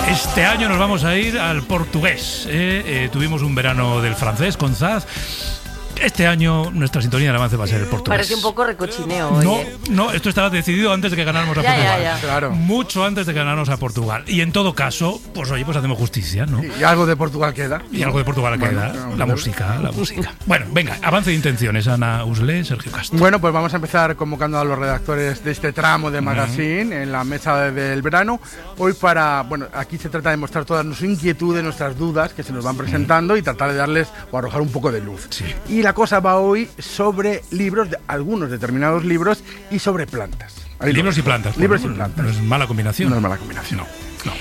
Este año nos vamos a ir al portugués. Tuvimos un verano del francés con Zaz. Este año nuestra sintonía de avance va a ser el portugués. Parece un poco recochineo. Oye. No, esto estaba decidido antes de que ganáramos a Portugal. Ya. Claro. Mucho antes de que ganáramos a Portugal. Y en todo caso, pues oye, pues hacemos justicia, ¿no? Y algo de Portugal queda. Y algo de Portugal queda. La música. Bueno, venga, avance de intenciones. Ana Uslé, Sergio Castro. Bueno, pues vamos a empezar convocando a los redactores de este tramo de Magazine en la mesa del verano. Hoy aquí se trata de mostrar todas nuestras inquietudes, nuestras dudas que se nos van presentando y tratar de darles o arrojar un poco de luz. Sí. Y la cosa va hoy sobre libros, algunos determinados libros, y sobre plantas. Libros y plantas. Libros y plantas. No es mala combinación. No es mala combinación. No.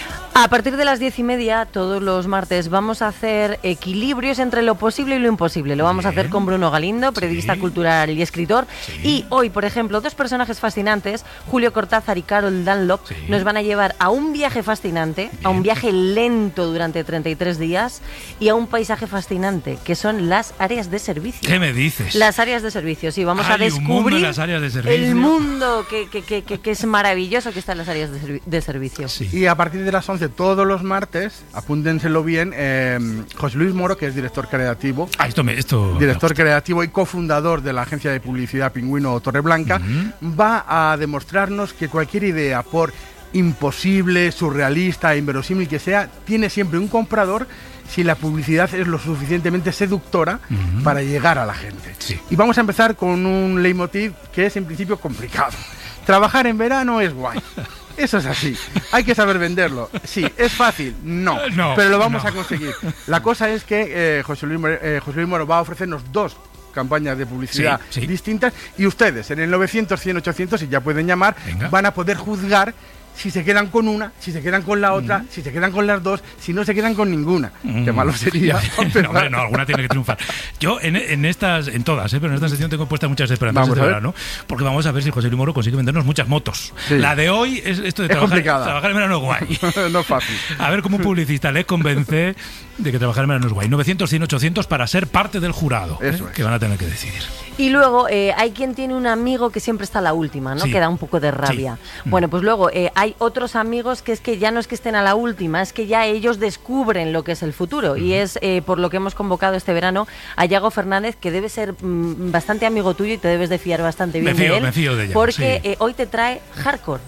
A partir de las 10:30, todos los martes, vamos a hacer equilibrios entre lo posible y lo imposible. Lo vamos a hacer con Bruno Galindo, periodista cultural y escritor. Sí. Y hoy, por ejemplo, dos personajes fascinantes, Julio Cortázar y Carol Dunlop, nos van a llevar a un viaje fascinante, a un viaje lento durante 33 días y a un paisaje fascinante, que son las áreas de servicio. ¿Qué me dices? Las áreas de servicio, sí. Vamos a Hay un mundo descubrir en las áreas de servicio. el mundo que es maravilloso que está en las áreas de servicio. Sí. Y a partir de las 11 todos los martes, apúntenselo bien, José Luis Moro, que es director creativo. Director creativo y cofundador de la agencia de publicidad Pingüino Torreblanca, va a demostrarnos que cualquier idea, por imposible, surrealista, inverosímil que sea, tiene siempre un comprador si la publicidad es lo suficientemente seductora para llegar a la gente. Sí. Y vamos a empezar con un leitmotiv que es en principio complicado. Trabajar en verano es guay. Eso es así, hay que saber venderlo. Sí, ¿es fácil? No, pero lo vamos a conseguir. La cosa es que José Luis Moro va a ofrecernos dos campañas de publicidad distintas, y ustedes en el 900 100 800, y ya pueden llamar, van a poder juzgar si se quedan con una, si se quedan con la otra, si se quedan con las dos, si no se quedan con ninguna. Qué malo sería. No, alguna tiene que triunfar. Yo en todas, pero en esta sección tengo puestas muchas esperanzas este verano, porque vamos a ver si José Luis Moro consigue vendernos muchas motos. Sí. La de hoy es esto de trabajar en verano guay. No es fácil. A ver cómo un publicista le convence de que trabajar en verano es guay. 900 100 800 para ser parte del jurado, que van a tener que decidir. Y luego hay quien tiene un amigo que siempre está a la última, ¿no? Sí. Que da un poco de rabia. Sí. Bueno, pues luego hay otros amigos que es que ya no es que estén a la última, es que ya ellos descubren lo que es el futuro. Y es por lo que hemos convocado este verano a Yago Fernández, que debe ser bastante amigo tuyo y te debes de fiar bastante bien de él. Me fío de ella. Porque hoy te trae hardcore.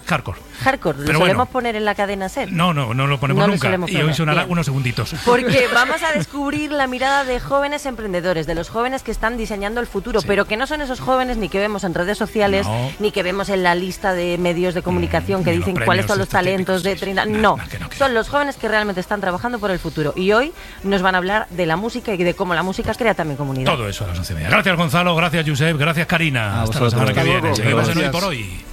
¿Lo solemos poner en la cadena SER? No lo ponemos nunca. Y hoy sonará unos segunditos. Porque vamos a descubrir la mirada de jóvenes emprendedores, de los jóvenes que están diseñando el futuro, pero que no son esos jóvenes ni que vemos en redes sociales, ni que vemos en la lista de medios de comunicación que dicen cuáles son los talentos de 30... No, son los jóvenes que realmente están trabajando por el futuro. Y hoy nos van a hablar de la música y de cómo la música crea también comunidad. Todo eso a las 11:30. Gracias, Gonzalo, gracias, Josep, gracias, Karina. Hasta la semana que viene. Seguimos en Hoy por Hoy.